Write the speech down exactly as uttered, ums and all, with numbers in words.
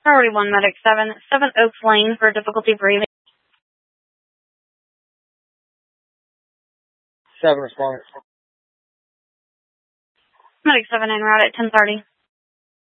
Priority one, Medic seven, seven Oaks Lane for difficulty breathing. seven responders. Medic seven en route at ten thirty.